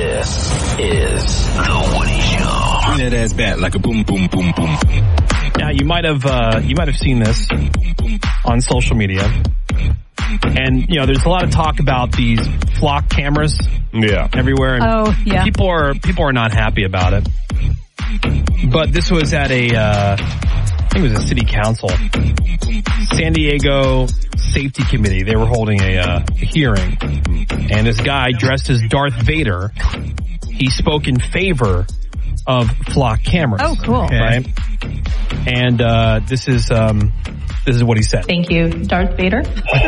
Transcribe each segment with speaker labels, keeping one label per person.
Speaker 1: This is The Woody Show.
Speaker 2: Bring that ass back like a boom, boom, boom, boom, boom.
Speaker 3: Now, you might have seen this on social media. And, you know, there's a lot of talk about these flock cameras everywhere. And people are not happy about it. But this was at I think it was a city council, San Diego Safety Committee. They were holding a hearing. And this guy dressed as Darth Vader, he spoke in favor of flock cameras.
Speaker 4: Oh, cool.
Speaker 3: Right? And this is what he said.
Speaker 4: Thank you, Darth Vader.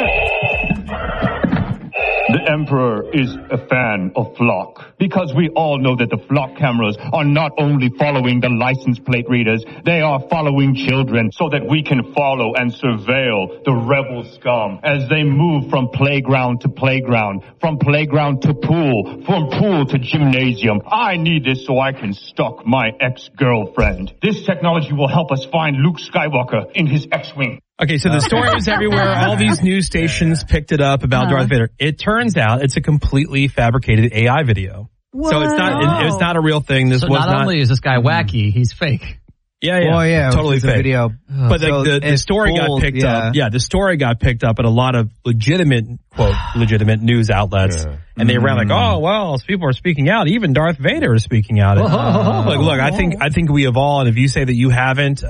Speaker 5: The Emperor is a fan of flock because we all know that the flock cameras are not only following the license plate readers, they are following children so that we can follow and surveil the rebel scum as they move from playground to playground, from playground to pool, from pool to gymnasium. I need this so I can stalk my ex-girlfriend. This technology will help us find Luke Skywalker in his X-Wing.
Speaker 3: Okay, so the story was everywhere. All these news stations picked it up about Darth Vader. It turns out it's a completely fabricated AI video. Whoa. So it's not a real thing. This was
Speaker 6: not only is this guy wacky, he's fake.
Speaker 3: Yeah.
Speaker 7: Oh, yeah.
Speaker 3: Totally fake.
Speaker 7: Video.
Speaker 3: But the story got picked up. Yeah, the story got picked up at a lot of legitimate news outlets. Yeah. And they ran like, oh, well, people are speaking out. Even Darth Vader is speaking out. Look, I think we have all, and if you say that you haven't,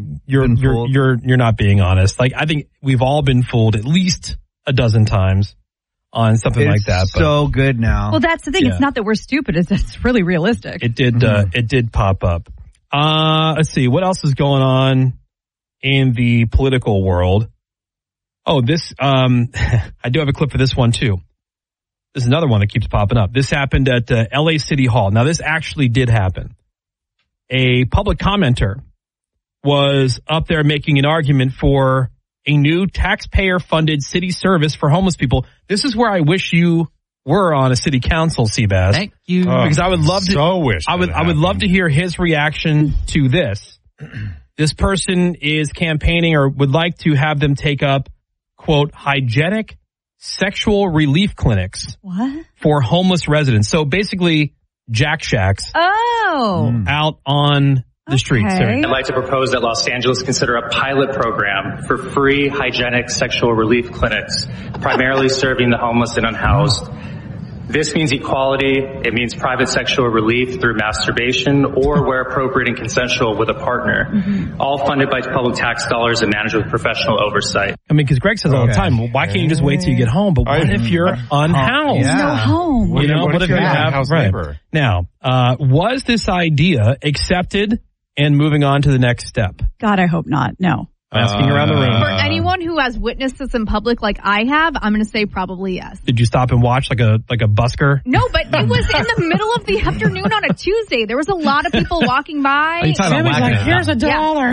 Speaker 3: you're not being honest. Like, I think we've all been fooled at least a dozen times on something like that.
Speaker 7: But so good now.
Speaker 4: Well, that's the thing. Yeah. It's not that we're stupid. It's really realistic.
Speaker 3: It did pop up. Let's see. What else is going on in the political world? Oh, this, I do have a clip for this one too. This is another one that keeps popping up. This happened at LA City Hall. Now, this actually did happen. A public commenter was up there making an argument for a new taxpayer-funded city service for homeless people. This is where I wish you were on a city council, Seabass.
Speaker 6: Thank you.
Speaker 3: Because I would love to. I would love to hear his reaction to this. This person is campaigning or would like to have them take up, quote, hygienic sexual relief clinics for homeless residents. So basically, Jack Shacks out on the streets.
Speaker 8: I'd like to propose that Los Angeles consider a pilot program for free hygienic sexual relief clinics, primarily serving the homeless and unhoused. This means equality. It means private sexual relief through masturbation or where appropriate and consensual with a partner, all funded by public tax dollars and managed with professional oversight.
Speaker 3: I mean, because Greg says all the time, well, why can't you just wait till you get home? But what if you're unhoused?
Speaker 4: There's no home.
Speaker 3: What if you have house neighbor? Now, was this idea accepted and moving on to the next step?
Speaker 4: God, I hope not. No.
Speaker 3: I'm asking around the room.
Speaker 9: For anyone who has witnessed this in public like I have, I'm going to say probably yes.
Speaker 3: Did you stop and watch like a busker?
Speaker 9: No, but it was in the middle of the afternoon on a Tuesday. There was a lot of people walking by.
Speaker 6: Are you talking about
Speaker 4: like, here's $1.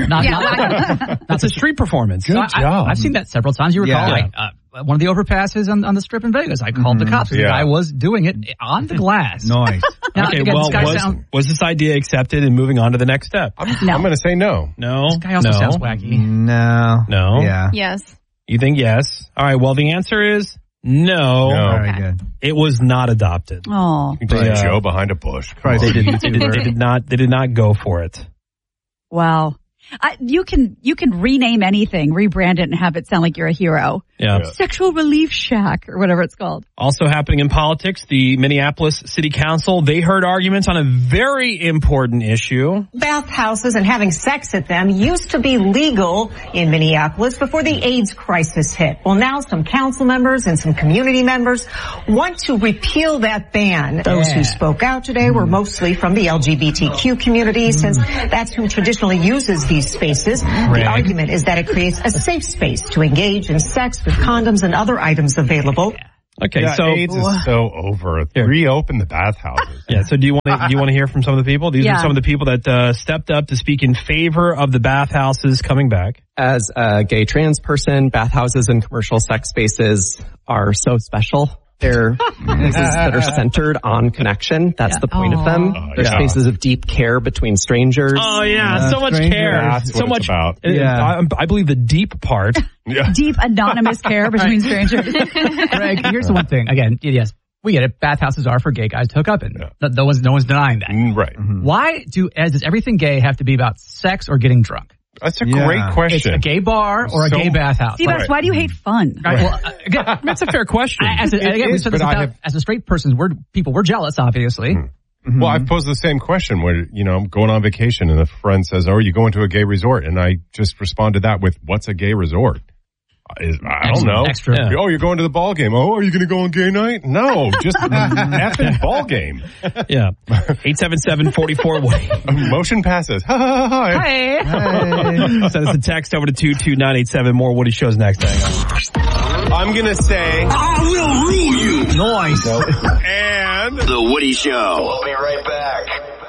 Speaker 3: That's a street performance.
Speaker 6: Good job. I've seen that several times. You recall one of the overpasses on the Strip in Vegas. I called the cops. The guy was doing it on the glass.
Speaker 7: Nice.
Speaker 6: Now,
Speaker 3: okay,
Speaker 6: again,
Speaker 3: well, was this idea accepted and moving on to the next step?
Speaker 10: I'm going to say no.
Speaker 3: No.
Speaker 6: This guy also sounds wacky.
Speaker 7: No.
Speaker 4: Yeah.
Speaker 9: Yes.
Speaker 3: You think yes? All right, well, the answer is no.
Speaker 7: Very good.
Speaker 3: It was not adopted.
Speaker 4: Oh.
Speaker 10: Just Joe behind a bush.
Speaker 3: They did not go for it.
Speaker 4: Wow. You can rename anything, rebrand it, and have it sound like you're a hero.
Speaker 3: Yeah.
Speaker 4: Sexual Relief Shack or whatever it's called.
Speaker 3: Also happening in politics, the Minneapolis City Council, they heard arguments on a very important issue.
Speaker 11: Bathhouses and having sex at them used to be legal in Minneapolis before the AIDS crisis hit. Well, now some council members and some community members want to repeal that ban. Those who spoke out today were mostly from the LGBTQ community, since that's who traditionally uses these spaces. The argument is that it creates a safe space to engage in sex with condoms and other items available.
Speaker 3: Okay, so
Speaker 10: AIDS is so over. Reopen the bathhouses.
Speaker 3: Yeah. So do you want to hear from some of the people? These are some of the people that stepped up to speak in favor of the bathhouses coming back.
Speaker 12: As a gay trans person, bathhouses and commercial sex spaces are so special. They're spaces that are centered on connection. That's the point of them. They're spaces of deep care between strangers.
Speaker 3: Oh, yeah. So much care.
Speaker 10: That's
Speaker 3: so
Speaker 10: what
Speaker 3: much.
Speaker 10: It's about.
Speaker 3: I believe the deep part.
Speaker 4: Deep anonymous care between strangers.
Speaker 6: Greg, here's one thing. Again, yes, We get it. Bathhouses are for gay guys to hook up in. No one's denying that.
Speaker 10: Right.
Speaker 6: Mm-hmm. Why does everything gay have to be about sex or getting drunk?
Speaker 10: That's a great question.
Speaker 6: It's a gay bar or a gay bathhouse.
Speaker 4: Steve, why do you hate fun?
Speaker 6: Right. Well, again,
Speaker 3: that's a fair question.
Speaker 6: As a straight person, we're jealous, obviously.
Speaker 10: Mm-hmm. Well, I've posed the same question where, I'm going on vacation and a friend says, "Oh, are you going to a gay resort?" And I just responded that with, "What's a gay resort?" I don't know.
Speaker 6: Extra.
Speaker 10: Yeah. Oh, you're going to the ball game. Oh, are you going to go on gay night? No, just effing ball game.
Speaker 3: Yeah. 877-44.
Speaker 10: Motion passes. Hi.
Speaker 3: Send us a text over to 22987. More Woody Shows next.
Speaker 10: I'm going to say,
Speaker 1: I will rule you.
Speaker 6: Nice.
Speaker 10: And
Speaker 1: The Woody Show. We'll be right back.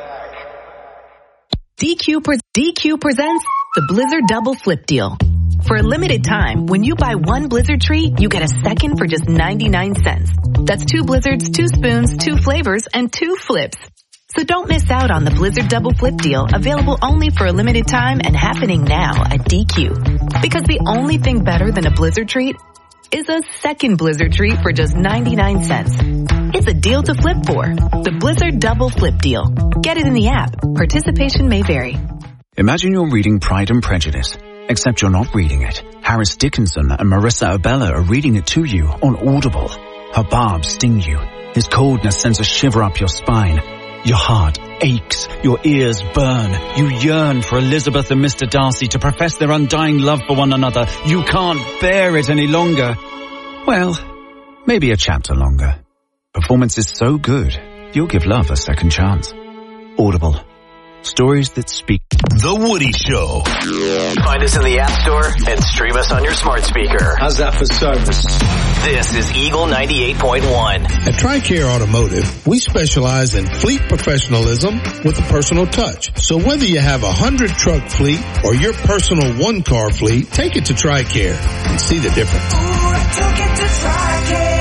Speaker 7: DQ presents the Blizzard Double Flip Deal. For a limited time, when you buy one Blizzard treat, you get a second for just 99 cents. That's 2 Blizzards, 2 spoons, 2 flavors, and 2 flips. So don't miss out on the Blizzard Double Flip Deal, available only for a limited time and happening now at DQ. Because the only thing better than a Blizzard treat is a second Blizzard treat for just 99 cents. It's a deal to flip for. The Blizzard Double Flip Deal. Get it in the app. Participation may vary.
Speaker 13: Imagine you're reading Pride and Prejudice, except you're not reading it. Harris Dickinson and Marissa Abella are reading it to you on Audible. Her barbs sting you. His coldness sends a shiver up your spine. Your heart aches. Your ears burn. You yearn for Elizabeth and Mr. Darcy to profess their undying love for one another. You can't bear it any longer. Well, maybe a chapter longer. Performance is so good, you'll give love a second chance. Audible. Stories that speak.
Speaker 1: The Woody Show. Find us in the App Store and stream us on your smart speaker.
Speaker 14: How's that for service?
Speaker 1: This is Eagle 98.1.
Speaker 15: At TRICARE Automotive, we specialize in fleet professionalism with a personal touch. So whether you have 100-truck fleet or your personal one-car fleet, take it to TRICARE and see the difference.
Speaker 16: Ooh, I took it to TRICARE.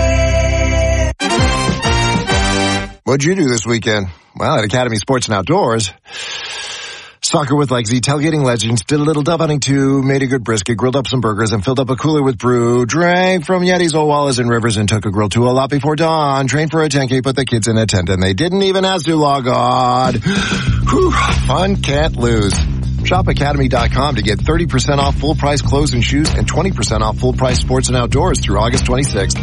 Speaker 17: What'd you do this weekend? Well, at Academy Sports and Outdoors, soccer with Legsy, tailgating legends, did a little dove hunting too, made a good brisket, grilled up some burgers, and filled up a cooler with brew, drank from Yeti's, Old Wallas, and Rivers, and took a grill to a lot before dawn, trained for a 10K, put the kids in a tent, and they didn't even ask to log on. Whew, fun can't lose. Shop Academy.com to get 30% off full price clothes and shoes and 20% off full price sports and outdoors through August 26th.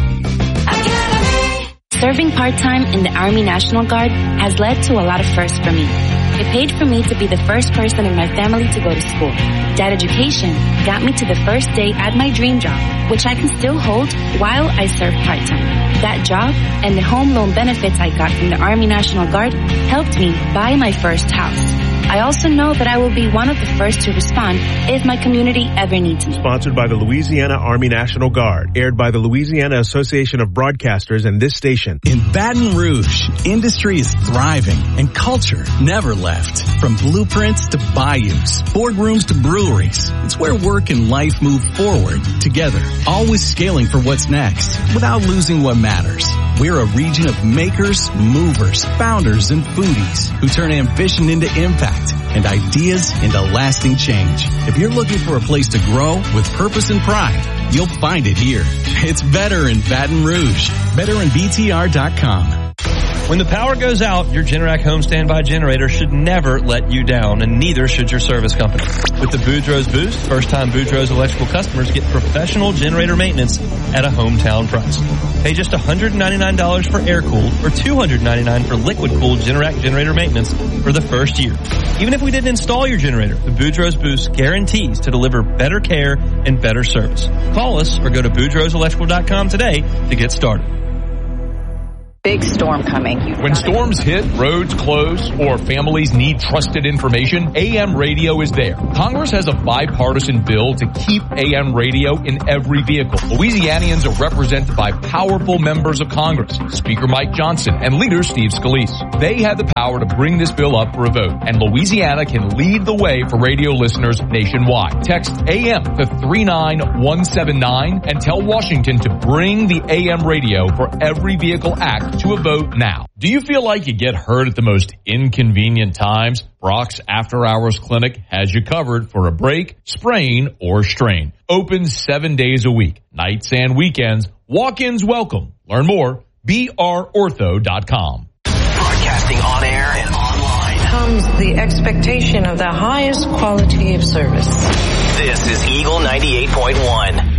Speaker 18: Serving part-time in the Army National Guard has led to a lot of firsts for me. It paid for me to be the first person in my family to go to school. That education got me to the first day at my dream job, which I can still hold while I serve part-time. That job and the home loan benefits I got from the Army National Guard helped me buy my first house. I also know that I will be one of the first to respond if my community ever needs me.
Speaker 19: Sponsored by the Louisiana Army National Guard. Aired by the Louisiana Association of Broadcasters and this station.
Speaker 20: In Baton Rouge, industry is thriving and culture never left. From blueprints to bayous, boardrooms to breweries. It's where work and life move forward together. Always scaling for what's next without losing what matters. We're a region of makers, movers, founders, and foodies who turn ambition into impact and ideas into lasting change. If you're looking for a place to grow with purpose and pride, you'll find it here. It's better in Baton Rouge. BetterInBTR.com.
Speaker 3: When the power goes out, your Generac home standby generator should never let you down, and neither should your service company. With the Boudreaux's Boost, first-time Boudreaux's electrical customers get professional generator maintenance at a hometown price. Pay just $199 for air-cooled or $299 for liquid-cooled Generac generator maintenance for the first year. Even if we didn't install your generator, the Boudreaux's Boost guarantees to deliver better care and better service. Call us or go to Boudreaux'Electrical.com today to get started.
Speaker 21: Big storm coming.
Speaker 22: When storms hit, roads close, or families need trusted information, AM radio is there. Congress has a bipartisan bill to keep AM radio in every vehicle. Louisianians are represented by powerful members of Congress, Speaker Mike Johnson and Leader Steve Scalise. They have the power to bring this bill up for a vote, and Louisiana can lead the way for radio listeners nationwide. Text AM to 39179 and tell Washington to bring the AM radio for every vehicle act to a vote now. Do you feel like you get hurt at the most inconvenient times? Brock's After Hours Clinic has you covered for a break, sprain, or strain. Open 7 days a week, nights and weekends. Walk-ins welcome. Learn more brortho.com.
Speaker 1: Broadcasting on air and online.
Speaker 2: Comes the expectation of the highest quality of service.
Speaker 1: This is Eagle 98.1.